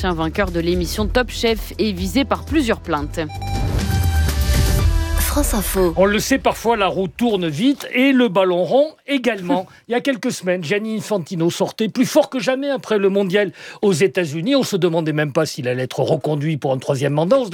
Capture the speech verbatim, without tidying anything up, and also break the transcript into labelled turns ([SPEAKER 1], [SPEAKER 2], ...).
[SPEAKER 1] l'ancien vainqueur de l'émission Top Chef est visé par plusieurs plaintes.
[SPEAKER 2] France Info.
[SPEAKER 3] On le sait, parfois la roue tourne vite et le ballon rond également. Il y a quelques semaines, Gianni Infantino sortait plus fort que jamais après le mondial aux États-Unis. On se demandait même pas s'il allait être reconduit pour un troisième mandat.